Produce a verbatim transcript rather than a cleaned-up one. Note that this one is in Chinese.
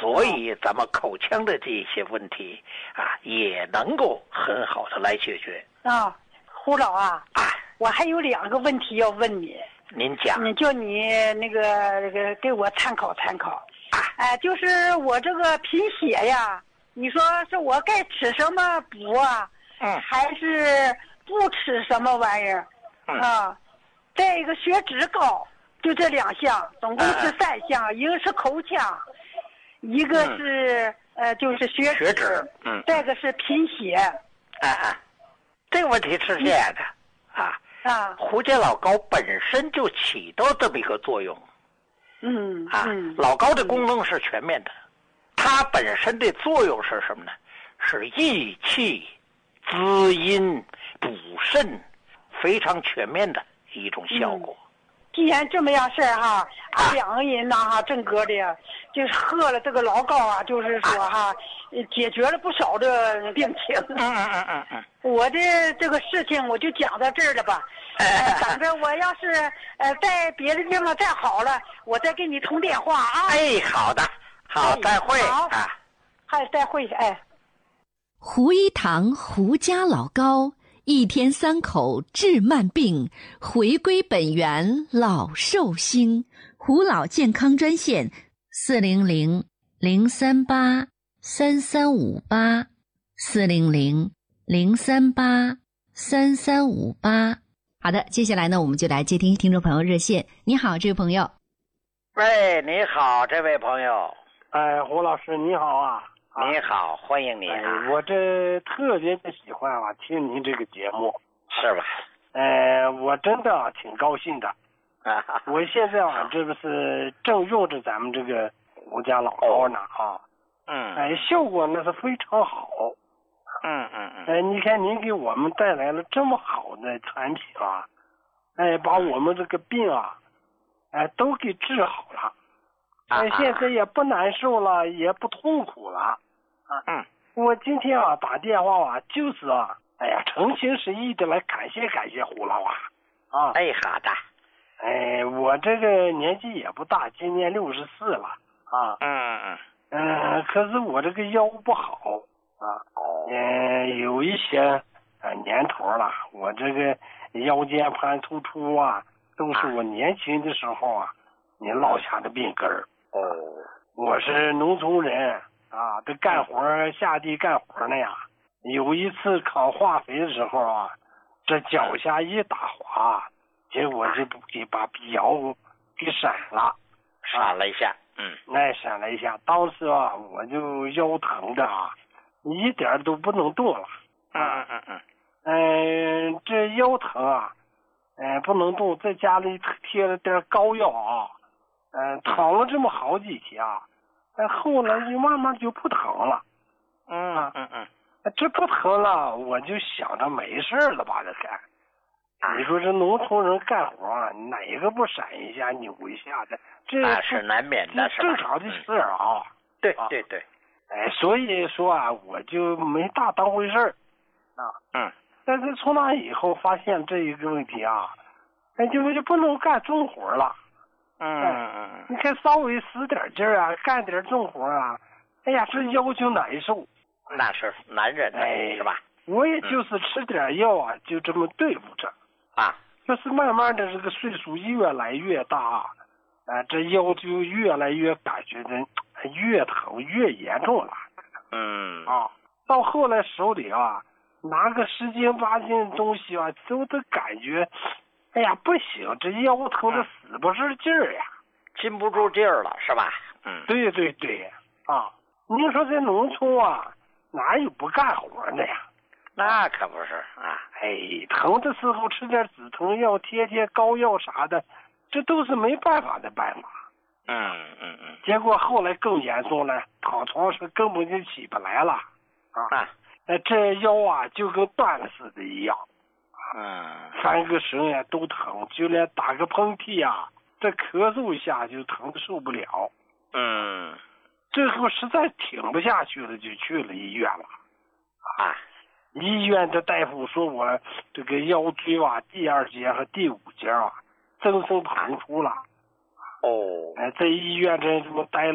所以咱们口腔的这些问题啊，也能够很好的来解决。 啊，胡老啊， 啊， 我还有两个问题要问你。 您讲。 你叫你那个那个给我参考参考。 啊， 哎，就是我这个贫血呀，你说是我该吃什么补啊？ 嗯， 还是不吃什么玩意儿？ 嗯啊，再一个血脂高，就这两项，总共是三项，嗯、一个是口腔，一个是、嗯、呃就是血脂， 血脂，嗯， 再一个是贫血。 啊啊，这个问题是这样的、嗯、啊啊， 胡椒老膏本身就起到这么一个作用。 嗯啊， 嗯， 老膏的功能是全面的，它本身的作用是什么呢？是益气、滋阴、补肾，非常全面的一种效果。 嗯、既然这么样事儿哈，俺、啊、两个人呢哈，正哥的，就是喝了这个老膏啊，就是说哈，啊、解决了不少的病情。 嗯嗯嗯嗯嗯。 我的这个事情我就讲到这儿了吧。呃，等着我要是呃在别的地方再好了，我再给你通电话啊。 哎，好的，好，哎、再会好啊， 还再会哎。 胡一堂胡家老膏，一天三口治慢病，回归本源老寿星。胡老健康专线：四零零零三八三三五八，四零零零三八三三五八。好的，接下来呢，我们就来接听听众朋友热线。你好，这位朋友。 喂，你好，这位朋友。 哎，胡老师你好啊。 你好，欢迎你啊。 哎、我这特别的喜欢啊，听您这个节目。 是吧？ 呃，我真的挺高兴的。我现在啊，这不是正用着咱们这个胡家老膏呢啊。 嗯。 哎，效果那是非常好。 嗯嗯嗯， 哎，你看您给我们带来了这么好的产品啊，哎，把我们这个病啊，哎，都给治好了，哎，现在也不难受了，也不痛苦了，啊， 嗯， 我今天啊打电话啊，就是啊，哎呀，诚心实意的来感谢感谢胡老啊，啊， 哎，好的， 哎，我这个年纪也不大，今年六十四了，啊， 嗯嗯嗯，可是我这个腰不好。啊，嗯，有一些啊年头了，我这个腰间盘突出啊，都是我年轻的时候啊，你落下的病根儿。 哦， 我是农村人啊，这干活下地干活呢呀，有一次扛化肥的时候啊，这脚下一打滑，结果就给把腰给闪了， 闪了一下，嗯， 那闪了一下，当时啊我就腰疼的啊。一点都不能动了， 嗯嗯嗯嗯， 嗯，这腰疼啊，嗯，不能动，在家里贴了点膏药啊，嗯，躺了这么好几天啊，后来就慢慢就不疼了， 嗯嗯嗯， 这不疼了，我就想着没事了吧，这干，你说这农村人干活啊，哪个不闪一下扭一下的，这那是难免的，是吧？ 正常的事儿啊， 对对对。 哎，所以说啊，我就没大当回事儿，啊， 嗯， 但是从那以后发现这一个问题啊，哎，就就不能干重活了， 嗯嗯嗯， 你看稍微使点劲儿啊，干点重活啊，哎呀，这腰就难受， 那是难忍的， 哎， 是吧？ 我也就是吃点药啊，就这么对付着， 啊， 就是慢慢的这个岁数越来越大，啊，这腰就越来越感觉的。越疼越严重了， 嗯啊，到后来手里啊拿个十斤八斤的东西啊，都都感觉，哎呀不行，这腰疼的使不是劲儿呀， 禁不住劲儿了，是吧？嗯， 对对对，啊，您说这农村啊，哪有不干活的呀？ 那可不是啊， 哎，疼的时候吃点止疼药，贴贴膏药啥的，这都是没办法的办法。 嗯嗯嗯， 结果后来更严重了，躺床上根本就起不来了，啊，哎，这腰啊就跟断了似的一样， 嗯， 翻个身呀都疼，就连打个喷嚏呀，这咳嗽一下就疼的受不了， 嗯， 最后实在挺不下去了，就去了医院了， 啊， 医院的大夫说我这个腰椎啊第二节和第五节啊增生膨出了。 哦， 哎，在医院这这么待了